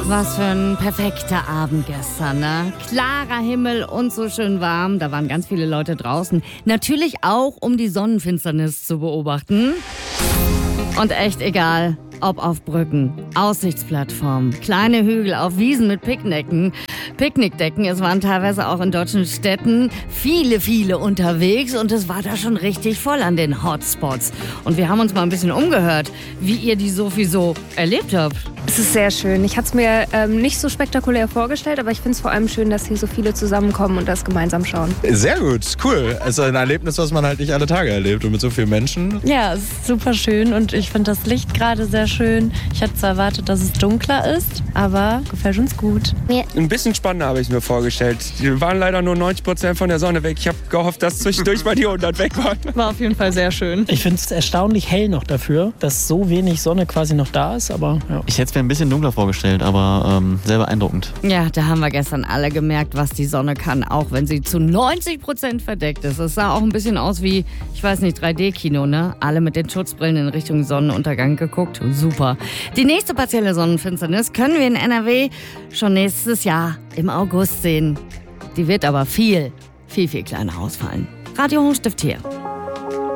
Was für ein perfekter Abend gestern, ne? Klarer Himmel und so schön warm. Da waren ganz viele Leute draußen. Natürlich auch, um die Sonnenfinsternis zu beobachten. Und echt egal, ob auf Brücken, Aussichtsplattformen, kleine Hügel, auf Wiesen mit Picknickdecken. Es waren teilweise auch in deutschen Städten viele unterwegs und es war da schon richtig voll an den Hotspots. Und wir haben uns mal ein bisschen umgehört, wie ihr die Sophie so erlebt habt. Es ist sehr schön. Ich hatte es mir nicht so spektakulär vorgestellt, aber ich finde es vor allem schön, dass hier so viele zusammenkommen und das gemeinsam schauen. Sehr gut, cool. Es ist ein Erlebnis, was man halt nicht alle Tage erlebt und mit so vielen Menschen. Ja, es ist super schön und ich finde das Licht gerade sehr schön. Ich hatte zwar erwartet, dass es dunkler ist, aber gefällt uns gut. Ein bisschen spannender habe ich mir vorgestellt. Die waren leider nur 90% von der Sonne weg. Ich habe gehofft, dass zwischendurch mal die 100 weg waren. War auf jeden Fall sehr schön. Ich finde es erstaunlich hell noch dafür, dass so wenig Sonne quasi noch da ist, aber ja. Ich hätte es mir ein bisschen dunkler vorgestellt, aber sehr beeindruckend. Ja, da haben wir gestern alle gemerkt, was die Sonne kann, auch wenn sie zu 90% verdeckt ist. Es sah auch ein bisschen aus wie, ich weiß nicht, 3D-Kino, ne? Alle mit den Schutzbrillen in Richtung Sonnenuntergang geguckt. Super. Die nächste partielle Sonnenfinsternis können wir in NRW schon nächstes Jahr im August sehen. Die wird aber viel kleiner ausfallen. Radio Hochstift hier.